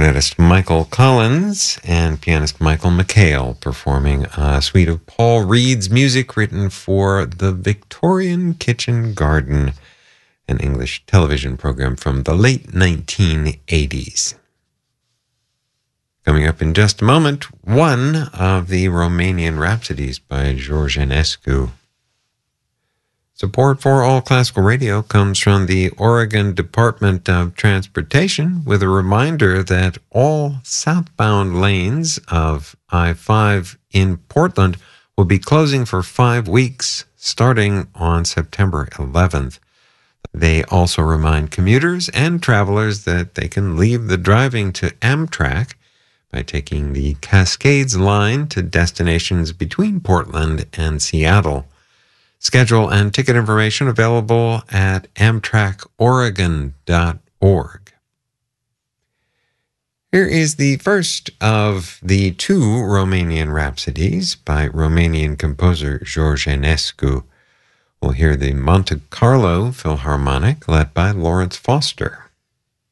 Clarinetist Michael Collins and pianist Michael McHale performing a suite of Paul Reed's music written for the Victorian Kitchen Garden, an English television program from the late 1980s. Coming up in just a moment, one of the Romanian Rhapsodies by George Enescu. Support for All Classical Radio comes from the Oregon Department of Transportation, with a reminder that all southbound lanes of I-5 in Portland will be closing for 5 weeks starting on September 11th. They also remind commuters and travelers that they can leave the driving to Amtrak by taking the Cascades line to destinations between Portland and Seattle. Schedule and ticket information available at amtrakoregon.org. Here is the first of the 2 Romanian Rhapsodies by Romanian composer George Enescu. We'll hear the Monte Carlo Philharmonic led by Lawrence Foster.